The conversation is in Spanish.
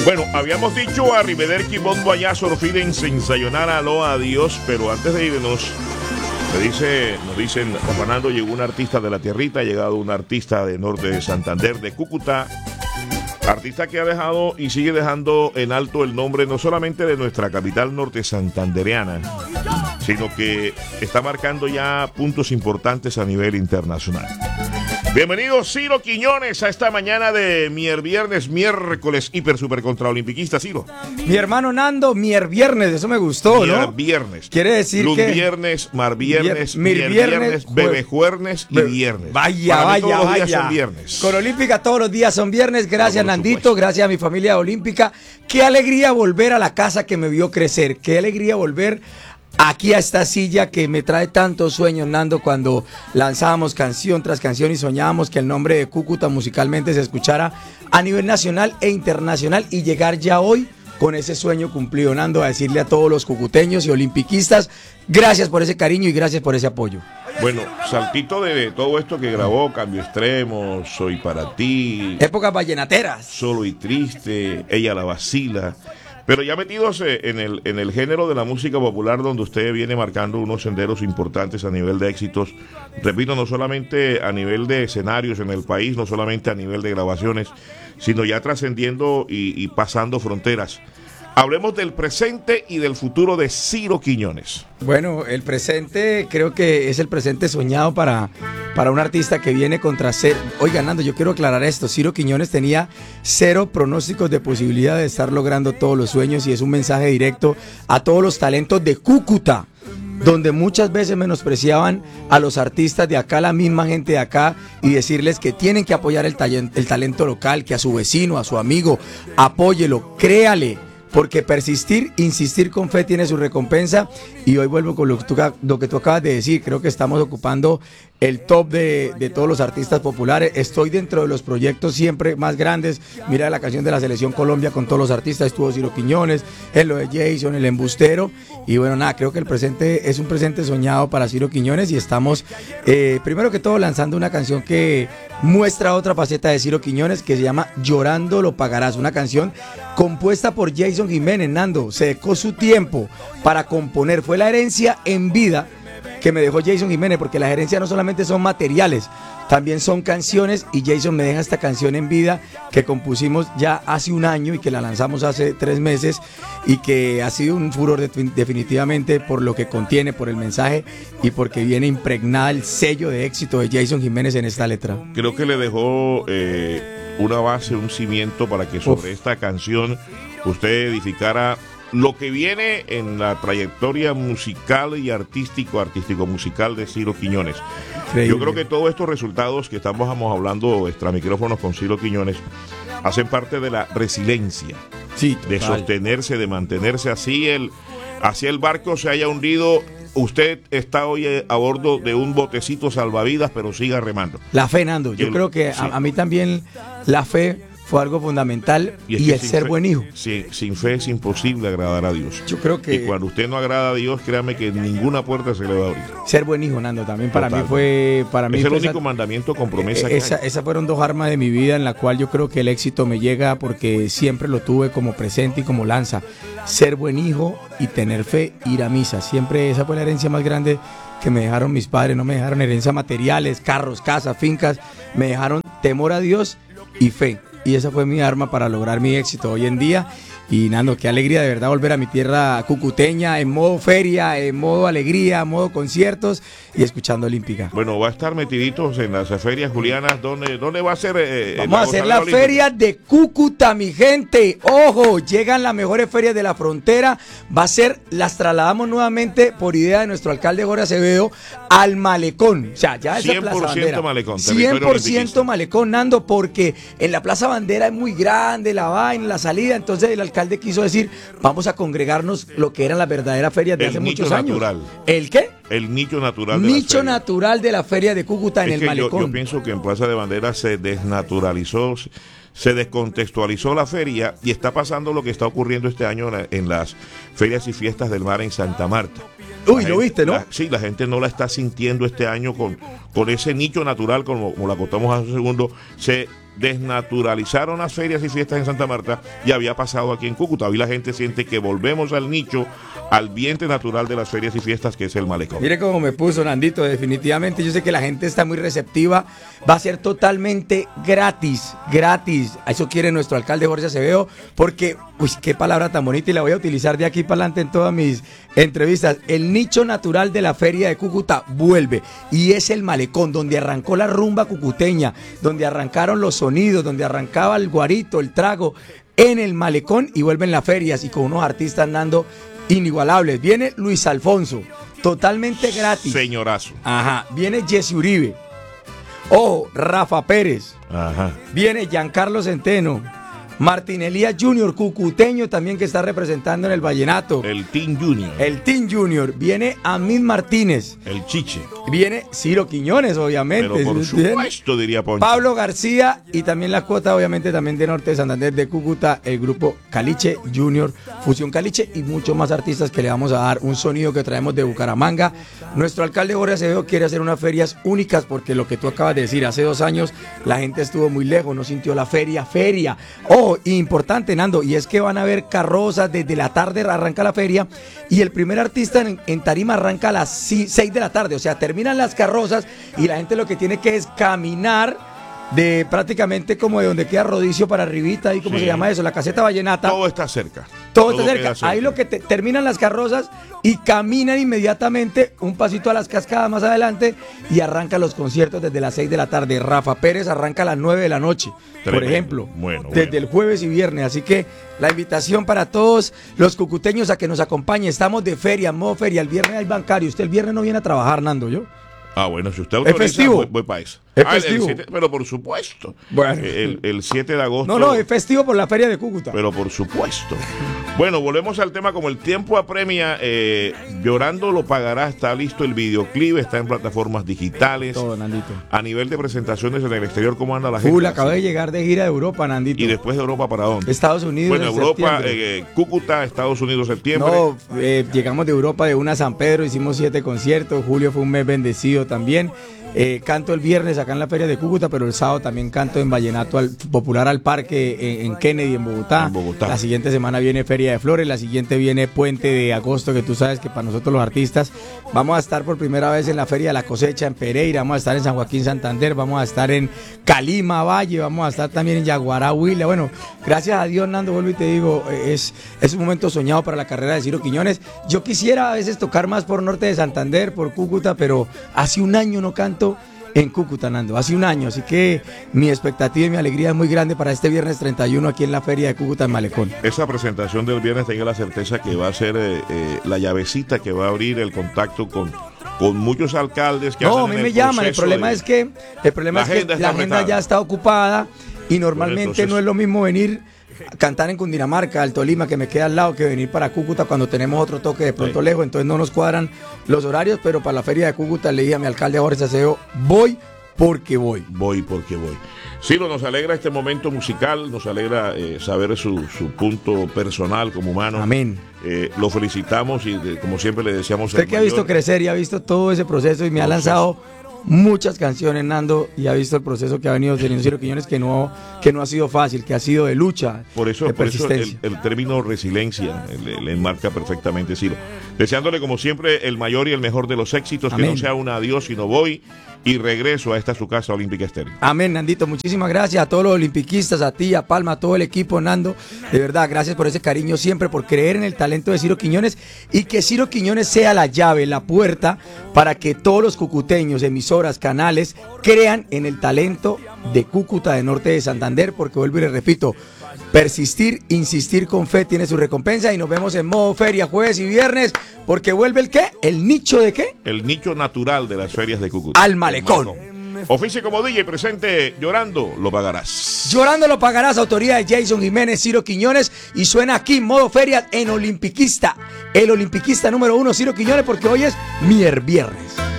Bueno, habíamos dicho arrivederci, bon voyage, orfiden, sayonara, aloha, adiós, pero antes de irnos, nos dicen, Fernando, llegó un artista de la tierrita, ha llegado un artista de norte de Santander, de Cúcuta, artista que ha dejado y sigue dejando en alto el nombre no solamente de nuestra capital norte santandereana, sino que está marcando ya puntos importantes a nivel internacional. Bienvenido Ciro Quiñones a esta mañana de miércoles hiper super contra olimpiquista. Ciro, mi hermano Nando, viernes, eso me gustó, ¿no? Viernes. Quiere decir Luz que viernes, mar viernes, viernes, bebé juernes y viernes. Vaya. Son viernes. Con Olímpica todos los días son viernes. Gracias, Nandito, gracias a mi familia olímpica. Qué alegría volver a la casa que me vio crecer. Qué alegría volver aquí a esta silla que me trae tantos sueños, Nando, cuando lanzábamos canción tras canción y soñábamos que el nombre de Cúcuta musicalmente se escuchara a nivel nacional e internacional, y llegar ya hoy con ese sueño cumplido, Nando, a decirle a todos los cucuteños y olimpiquistas, gracias por ese cariño y gracias por ese apoyo. Bueno, saltito de todo esto que grabó, Cambio Extremo, Soy para ti, épocas vallenateras, Solo y Triste, Ella la vacila. Pero ya metidos en el género de la música popular, donde usted viene marcando unos senderos importantes a nivel de éxitos, repito, no solamente a nivel de escenarios en el país, no solamente a nivel de grabaciones, sino ya trascendiendo y pasando fronteras. Hablemos del presente y del futuro de Ciro Quiñones. Bueno, el presente creo que es el presente soñado para un artista que viene contra ser. Oiga, Nando, yo quiero aclarar esto. Ciro Quiñones tenía 0 pronósticos de posibilidad de estar logrando todos los sueños, y es un mensaje directo a todos los talentos de Cúcuta, donde muchas veces menospreciaban a los artistas de acá, la misma gente de acá, y decirles que tienen que apoyar el talento local, que a su vecino, a su amigo, apóyelo, créale. Porque persistir, insistir con fe tiene su recompensa. Y hoy vuelvo con lo que tú acabas de decir. Creo que estamos ocupando el top de todos los artistas populares. Estoy dentro de los proyectos siempre más grandes. Mira la canción de la Selección Colombia con todos los artistas. Estuvo Ciro Quiñones, en lo de Jason, el embustero. Y bueno, nada, creo que el presente es un presente soñado para Ciro Quiñones. Y estamos, primero que todo, lanzando una canción que muestra otra faceta de Ciro Quiñones, que se llama Llorando lo pagarás. Una canción compuesta por Jason Jiménez, Nando. Se dedicó su tiempo para componer. Fue la herencia en vida que me dejó Jason Jiménez, porque las herencias no solamente son materiales, también son canciones, y Jason me deja esta canción en vida que compusimos ya hace un año y que la lanzamos hace 3 meses, y que ha sido un furor definitivamente por lo que contiene, por el mensaje y porque viene impregnada el sello de éxito de Jason Jiménez en esta letra. Creo que le dejó una base, un cimiento para que sobre esta canción usted edificara lo que viene en la trayectoria musical y artístico-musical de Ciro Quiñones. Increíble. Yo creo que todos estos resultados que estamos hablando extra micrófonos con Ciro Quiñones hacen parte de la resiliencia, sí, de sostenerse, de mantenerse así el barco se haya hundido. Usted está hoy a bordo de un botecito salvavidas, pero siga remando. La fe, Nando. Yo creo que sí. A mí también la fe fue algo fundamental, y el ser buen hijo. Sí, sin fe es imposible agradar a Dios. Yo creo que... Y cuando usted no agrada a Dios, créame que ninguna puerta se le va a abrir. Ser buen hijo, Nando, también para mí fue... Es el único mandamiento con promesa que hay. Esas fueron 2 armas de mi vida en la cual yo creo que el éxito me llega porque siempre lo tuve como presente y como lanza. Ser buen hijo y tener fe, ir a misa. Siempre esa fue la herencia más grande que me dejaron mis padres. No me dejaron herencias materiales, carros, casas, fincas. Me dejaron temor a Dios y fe. Y esa fue mi arma para lograr mi éxito hoy en día. Y Nando, qué alegría de verdad volver a mi tierra cucuteña en modo feria, en modo alegría, en modo conciertos y escuchando Olímpica. Bueno, va a estar metiditos en las ferias julianas. ¿Dónde va a ser? Vamos a hacer la feria de Cúcuta, mi gente. Ojo, llegan las mejores ferias de la frontera. Las trasladamos nuevamente por idea de nuestro alcalde Jorge Acevedo al Malecón. O sea, ya esa 100% Plaza Bandera. Malecón. 100% Malecón, Nando, porque en la Plaza Bandera es muy grande la vaina, la salida. Entonces el alcalde quiso decir, vamos a congregarnos lo que eran las verdaderas ferias de hace muchos años. ¿El qué? El nicho natural de nicho natural de la feria de Cúcuta en el Malecón. Yo pienso que en Plaza de Bandera se desnaturalizó, se descontextualizó la feria, y está pasando lo que está ocurriendo este año en las ferias y fiestas del mar en Santa Marta. Uy, lo viste, ¿no? Sí, la gente no la está sintiendo este año con ese nicho natural, como la contamos hace un segundo. Se desnaturalizaron las ferias y fiestas en Santa Marta y había pasado aquí en Cúcuta. Hoy la gente siente que volvemos al nicho, al vientre natural de las ferias y fiestas, que es el malecón. Mire cómo me puso Nandito, definitivamente yo sé que la gente está muy receptiva, va a ser totalmente gratis, eso quiere nuestro alcalde Jorge Acevedo, porque, uy, qué palabra tan bonita, y la voy a utilizar de aquí para adelante en todas mis entrevistas. El nicho natural de la feria de Cúcuta vuelve, y es el malecón, donde arrancó la rumba cucuteña, donde arrancaron los sonidos, donde arrancaba el guarito, el trago, en el malecón, y vuelven las ferias, y con unos artistas andando inigualables. Viene Luis Alfonso, totalmente gratis. Señorazo. Ajá. Viene Jesse Uribe. Ojo, Rafa Pérez. Ajá. Viene Giancarlo Centeno. Martín Elías Jr., cucuteño también, que está representando en el vallenato. El Team Junior. El Team Junior. Viene Amín Martínez. El Chiche. Viene Ciro Quiñones, obviamente. Pero por supuesto, diría Poncho. Pablo García, y también la cuota, obviamente, también de Norte de Santander, de Cúcuta, el grupo Caliche Junior, Fusión Caliche, y muchos más artistas que le vamos a dar un sonido que traemos de Bucaramanga. Nuestro alcalde Jorge Acevedo quiere hacer unas ferias únicas, porque lo que tú acabas de decir, hace 2 años la gente estuvo muy lejos, no sintió la feria. Oh, importante, Nando, y es que van a haber carrozas, desde la tarde arranca la feria, y el primer artista en tarima arranca a las 6 de la tarde, o sea, terminan las carrozas y la gente lo que tiene que es caminar de prácticamente como de donde queda Rodicio para arribita, y cómo se llama eso, la caseta vallenata. Todo está cerca. Todo está cerca. Ahí lo que terminan las carrozas y caminan inmediatamente un pasito a las cascadas más adelante, y arrancan los conciertos desde las 6 de la tarde. Rafa Pérez arranca a las 9 de la noche, por ejemplo, desde el jueves y viernes. Así que la invitación para todos los cucuteños a que nos acompañen. Estamos de feria, modo feria. El viernes hay bancario. Usted el viernes no viene a trabajar, Nando, ¿yo? Ah, bueno, si usted autoriza, ¿es festivo? Voy para eso. ¿Es festivo? El 7, pero por supuesto. Bueno. El 7 de agosto. No, es festivo por la feria de Cúcuta. Pero por supuesto. Bueno, volvemos al tema. Como el tiempo apremia, Llorando lo pagará. Está listo el videoclip, está en plataformas digitales. Todo, Nandito. A nivel de presentaciones en el exterior, ¿cómo anda la gente? Acabé de llegar de gira de Europa, Nandito. ¿Y después de Europa para dónde? Estados Unidos. Bueno, Europa, Cúcuta, Estados Unidos, septiembre. No, llegamos de Europa de una a San Pedro, hicimos 7 conciertos. Julio fue un mes bendecido también. Canto el viernes acá en la feria de Cúcuta, pero el sábado también canto en Vallenato Popular al Parque en Kennedy, en Bogotá. La siguiente semana viene Feria de Flores, la siguiente viene Puente de Agosto, que tú sabes que para nosotros los artistas vamos a estar por primera vez en la Feria de la Cosecha en Pereira, vamos a estar en San Joaquín Santander, vamos a estar en Calima Valle, vamos a estar también en Yaguará Huila. Bueno, gracias a Dios, Nando, vuelvo y te digo, es un momento soñado para la carrera de Ciro Quiñones. Yo quisiera a veces tocar más por Norte de Santander, por Cúcuta, pero hace un año no canto en Cúcuta, Nando, hace un año, así que mi expectativa y mi alegría es muy grande para este viernes 31 aquí en la feria de Cúcuta en Malecón. Esa presentación del viernes, tenga la certeza que va a ser la llavecita que va a abrir el contacto con muchos alcaldes que no, a mí me llaman, el problema es que la agenda ya está ocupada, y normalmente no es lo mismo venir cantar en Cundinamarca, al Tolima, que me queda al lado, que venir para Cúcuta cuando tenemos otro toque de pronto lejos. Entonces no nos cuadran los horarios, pero para la feria de Cúcuta le dije a mi alcalde Jorge Acevedo, voy porque voy. Voy porque voy. Ciro, nos alegra este momento musical, nos alegra saber su punto personal como humano. Amén. Lo felicitamos y como siempre le deseamos. Usted que ha visto crecer y ha visto todo ese proceso y me ha lanzado muchas canciones, Nando, y ha visto el proceso que ha venido teniendo Ciro Quiñones, que no ha sido fácil, que ha sido de lucha, por eso persistencia. el término resiliencia le enmarca perfectamente, Ciro. Deseándole como siempre el mayor y el mejor de los éxitos. Amén. Que no sea un adiós, sino voy y regreso a esta su casa Olímpica Estéreo. Amén, Nandito, muchísimas gracias a todos los olimpiquistas, a ti, a Palma, a todo el equipo, Nando, de verdad, gracias por ese cariño siempre, por creer en el talento de Ciro Quiñones, y que Ciro Quiñones sea la llave, la puerta, para que todos los cucuteños, emisoras, canales, crean en el talento de Cúcuta, de Norte de Santander, porque vuelvo y les repito, persistir, insistir con fe tiene su recompensa, y nos vemos en modo feria jueves y viernes, porque vuelve ¿el qué? ¿El nicho de qué? El nicho natural de las ferias de Cúcuta. Al malecón. Oficie como DJ, presente Llorando lo pagarás. Llorando lo pagarás, autoría de Jason Jiménez, Ciro Quiñones, y suena aquí modo feria en Olimpiquista. El olimpiquista número 1, Ciro Quiñones, porque hoy es viernes.